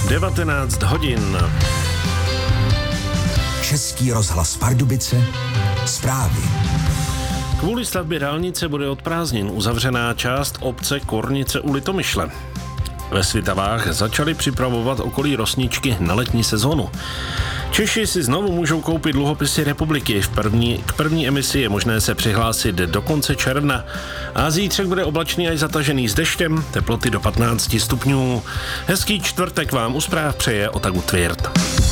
19 hodin. Český rozhlas Pardubice, zprávy. Kvůli stavbě dálnice bude od prázdnin uzavřená část obce Kornice u Litomyšle. Ve Svitavách začali připravovat okolí Rosničky na letní sezónu. Češi si znovu můžou koupit dluhopisy republiky. K první emisi je možné se přihlásit do konce června. A zítřek bude oblačný až zatažený s deštěm, teploty do 15 stupňů. Hezký čtvrtek vám u zpráv přeje Otagu Tvirt.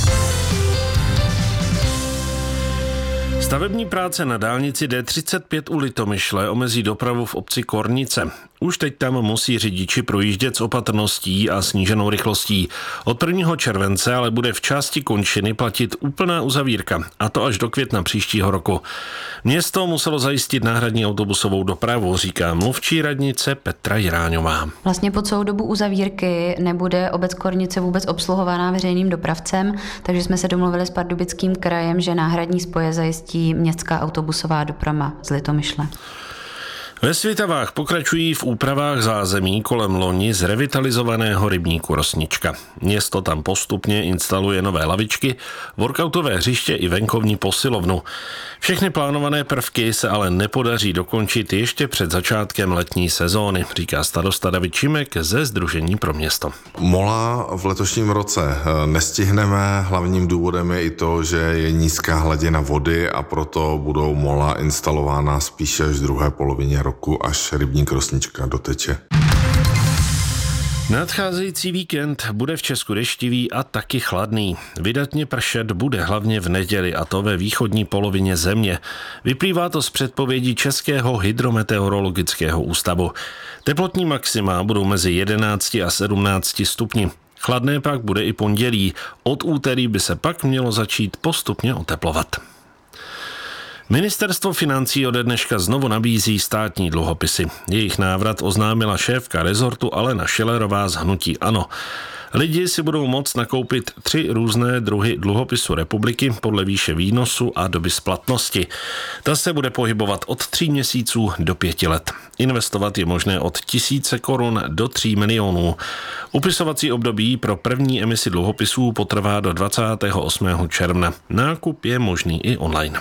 Stavební práce na dálnici D35 u Litomyšle omezí dopravu v obci Kornice. Už teď tam musí řidiči projíždět s opatrností a sníženou rychlostí. Od 1. července ale bude v části končiny platit úplná uzavírka, a to až do května příštího roku. Město muselo zajistit náhradní autobusovou dopravu, říká mluvčí radnice Petra Jiráňová. Vlastně po celou dobu uzavírky nebude obec Kornice vůbec obsluhovaná veřejným dopravcem, takže jsme se domluvili s Pardubickým krajem, že náhradní spoje zajistí městská autobusová doprava z Litomyšle. Ve Svitavách pokračují v úpravách zázemí kolem loni z revitalizovaného rybníku Rosnička. Město tam postupně instaluje nové lavičky, workoutové hřiště i venkovní posilovnu. Všechny plánované prvky se ale nepodaří dokončit ještě před začátkem letní sezóny, říká starosta David Čimek ze Sdružení pro město. Mola v letošním roce nestihneme, hlavním důvodem je i to, že je nízká hladina vody a proto budou mola instalována spíše až v druhé polovině roku, až rybník Rosnička doteče. Nadcházející víkend bude v Česku deštivý a taky chladný. Vydatně pršet bude hlavně v neděli, a to ve východní polovině země. Vyplývá to z předpovědí Českého hydrometeorologického ústavu. Teplotní maxima budou mezi 11 a 17 stupni. Chladné pak bude i pondělí. Od úterý by se pak mělo začít postupně oteplovat. Ministerstvo financí ode dneška znovu nabízí státní dluhopisy. Jejich návrat oznámila šéfka rezortu Alena Schillerová z hnutí ANO. Lidi si budou moct nakoupit 3 různé druhy dluhopisu republiky podle výše výnosu a doby splatnosti. Ta se bude pohybovat od 3 měsíců do 5 let. Investovat je možné od 1000 korun do 3 milionů. Upisovací období pro první emisi dluhopisů potrvá do 28. června. Nákup je možný i online.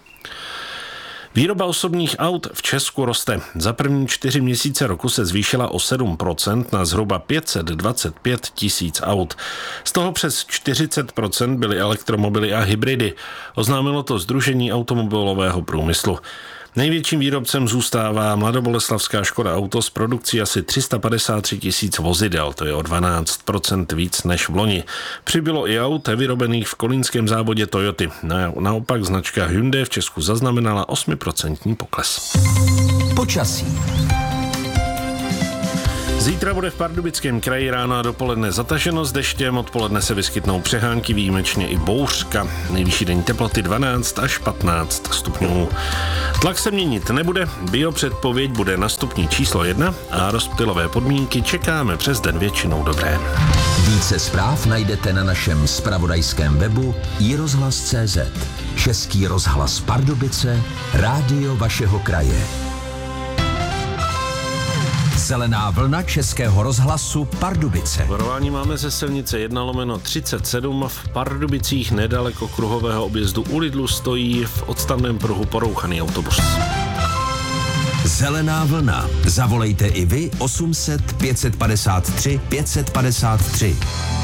Výroba osobních aut v Česku roste. Za první 4 měsíce roku se zvýšila o 7% na zhruba 525 000 aut. Z toho přes 40% byly elektromobily a hybridy. Oznámilo to Sdružení automobilového průmyslu. Největším výrobcem zůstává mladoboleslavská Škoda Auto s produkcí asi 353 000 vozidel, to je o 12% víc než v loni. Přibylo i aut vyrobených v kolínském závodě Toyoty. Naopak značka Hyundai v Česku zaznamenala 8% pokles. Počasí. Zítra bude v Pardubickém kraji ráno a dopoledne zataženo s deštěm, odpoledne se vyskytnou přehánky, výjimečně i bouřka. Nejvyšší denní teploty 12 až 15 stupňů. Tlak se měnit nebude, biopředpověď bude na stupni číslo 1 a rozptylové podmínky čekáme přes den většinou dobré. Více zpráv najdete na našem zpravodajském webu iRozhlas.cz. Český rozhlas Pardubice, rádio vašeho kraje. Zelená vlna Českého rozhlasu Pardubice. Varování máme ze silnice 1/37 v Pardubicích nedaleko kruhového objezdu u Lidlu stojí v odstavném pruhu porouchaný autobus. Zelená vlna. Zavolejte i vy 800 553 553.